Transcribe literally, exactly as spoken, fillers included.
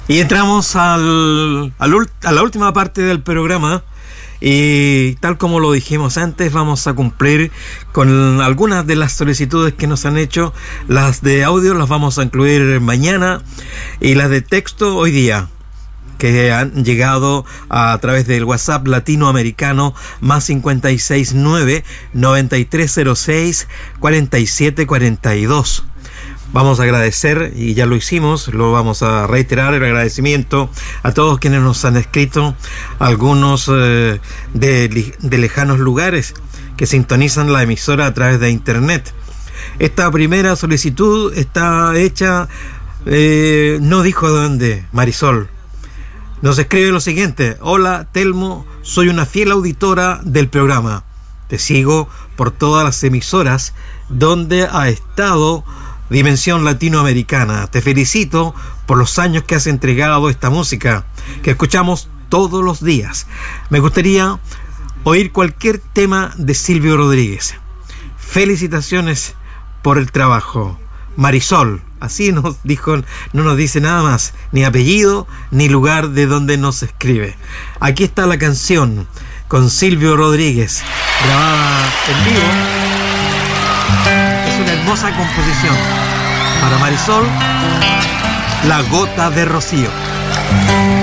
Y entramos al, al, a la última parte del programa. Y tal como lo dijimos antes, vamos a cumplir con algunas de las solicitudes que nos han hecho. Las de audio las vamos a incluir mañana y las de texto hoy día, que han llegado a través del WhatsApp latinoamericano más cincuenta y seis nueve, noventa y tres cero seis, cuarenta y siete cuarenta y dos. Vamos a agradecer, y ya lo hicimos, lo vamos a reiterar, el agradecimiento a todos quienes nos han escrito, algunos eh, de, de lejanos lugares que sintonizan la emisora a través de internet. Esta primera solicitud está hecha, eh, no dijo de dónde, Marisol. Nos escribe lo siguiente: hola Telmo, soy una fiel auditora del programa. Te sigo por todas las emisoras donde ha estado Dimensión Latinoamericana. Te felicito por los años que has entregado esta música que escuchamos todos los días. Me gustaría oír cualquier tema de Silvio Rodríguez. Felicitaciones por el trabajo. Marisol, así nos dijo, no nos dice nada más, ni apellido, ni lugar de donde nos escribe. Aquí está la canción con Silvio Rodríguez, grabada en vivo. Es una hermosa composición para Marisol, La Gota de Rocío.